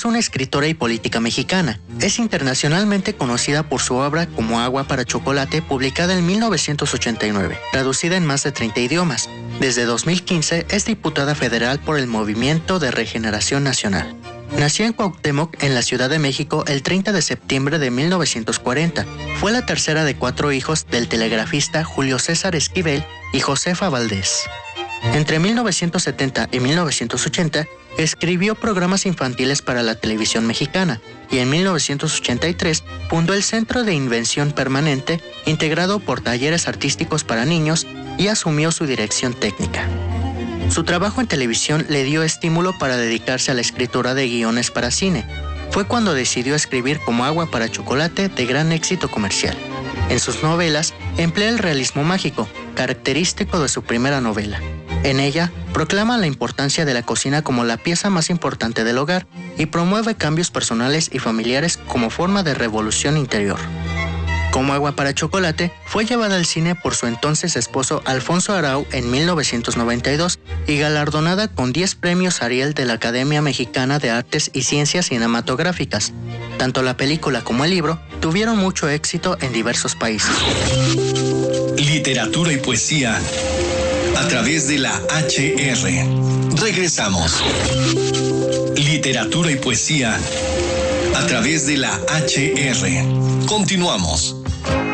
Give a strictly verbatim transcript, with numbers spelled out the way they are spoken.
es una escritora y política mexicana. Es internacionalmente conocida por su obra Como agua para chocolate, publicada en mil novecientos ochenta y nueve, traducida en más de treinta idiomas. Desde dos mil quince es diputada federal por el Movimiento de Regeneración Nacional. Nació en Cuauhtémoc, en la Ciudad de México, el treinta de septiembre de mil novecientos cuarenta. Fue la tercera de cuatro hijos del telegrafista Julio César Esquivel y Josefa Valdés. Entre mil novecientos setenta y mil novecientos ochenta, escribió programas infantiles para la televisión mexicana y en mil novecientos ochenta y tres fundó el Centro de Invención Permanente, integrado por talleres artísticos para niños, y asumió su dirección técnica. Su trabajo en televisión le dio estímulo para dedicarse a la escritura de guiones para cine. Fue cuando decidió escribir Como agua para chocolate, de gran éxito comercial. En sus novelas emplea el realismo mágico, característico de su primera novela. En ella, proclama la importancia de la cocina como la pieza más importante del hogar y promueve cambios personales y familiares como forma de revolución interior. Como agua para chocolate fue llevada al cine por su entonces esposo Alfonso Arau en mil novecientos noventa y dos y galardonada con diez premios Ariel de la Academia Mexicana de Artes y Ciencias Cinematográficas. Tanto la película como el libro tuvieron mucho éxito en diversos países. Literatura y poesía a través de la H R. Regresamos. Literatura y poesía a través de la H R. Continuamos.